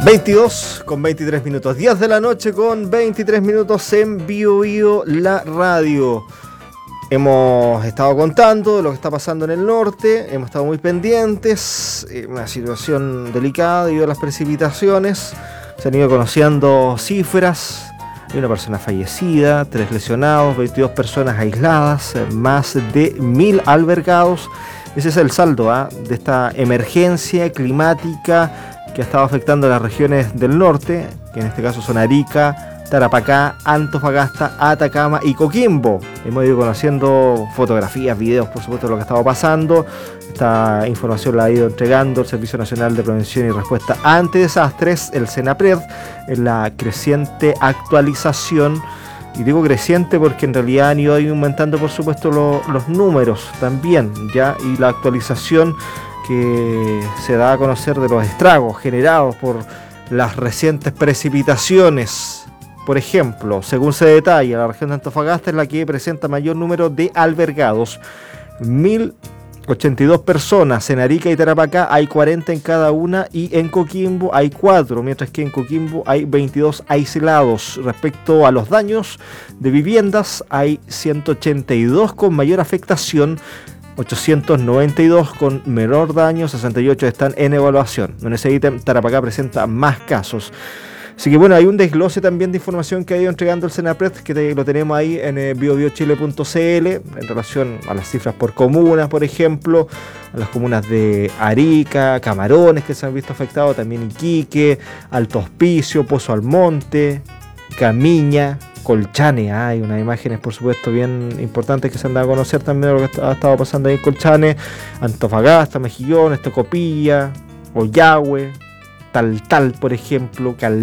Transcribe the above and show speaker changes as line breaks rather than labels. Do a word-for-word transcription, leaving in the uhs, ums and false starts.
veintidós con veintitrés minutos, diez de la noche con veintitrés minutos en Bio Bio, la radio. Hemos estado contando lo que está pasando en el norte, hemos estado muy pendientes, una situación delicada debido a las precipitaciones. Se han ido conociendo cifras, hay una persona fallecida, tres lesionados, veintidós personas aisladas, más de mil albergados. Ese es el saldo ¿eh? de esta emergencia climática que ha estado afectando a las regiones del norte, que en este caso son Arica, Tarapacá, Antofagasta, Atacama y Coquimbo. Hemos ido conociendo fotografías, videos, por supuesto, de lo que ha estado pasando. Esta información la ha ido entregando el Servicio Nacional de Prevención y Respuesta ante Desastres, el SENAPRED, en la creciente actualización. Y digo creciente porque en realidad han ido aumentando, por supuesto, lo, los números también, ya, y la actualización que se da a conocer de los estragos generados por las recientes precipitaciones. Por ejemplo, según se detalla, la región de Antofagasta es la que presenta mayor número de albergados, mil ochenta y dos personas. En Arica y Tarapacá hay cuarenta en cada una y en Coquimbo hay cuatro, mientras que en Coquimbo hay veintidós aislados. Respecto a los daños de viviendas, hay ciento ochenta y dos con mayor afectación, ochocientos noventa y dos con menor daño, sesenta y ocho están en evaluación. En ese ítem, Tarapacá presenta más casos. Así que bueno, hay un desglose también de información que ha ido entregando el SENAPRED, que te, lo tenemos ahí en eh, bio bio chile punto c l, en relación a las cifras por comunas, por ejemplo, a las comunas de Arica, Camarones, que se han visto afectados, también Iquique, Alto Hospicio, Pozo Almonte, Camiña, Colchane. Hay unas imágenes, por supuesto, bien importantes que se han dado a conocer también de lo que ha estado pasando ahí en Colchane, Antofagasta, Mejillones, Tocopilla, Ollagüe, Taltal, por ejemplo, Cal